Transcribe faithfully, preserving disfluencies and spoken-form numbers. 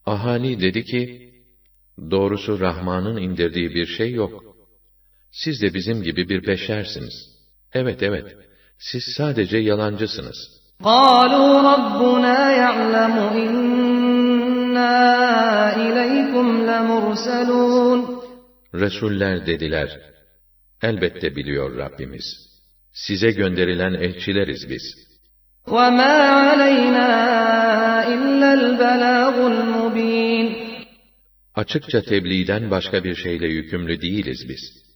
Ahali dedi ki, doğrusu Rahman'ın indirdiği bir şey yok. Siz de bizim gibi bir beşersiniz. Evet, evet, siz sadece yalancısınız. قَالُوا رَبُّنَا يَعْلَمُ إِنَّا إِلَيْكُمْ لَمُرْسَلُونَ Resuller dediler, elbette biliyor Rabbimiz. Size gönderilen elçileriz biz. وَمَا عَلَيْنَا إِلَّا الْبَلَاغُ الْمُبِينُ Açıkça tebliğden başka bir şeyle yükümlü değiliz biz.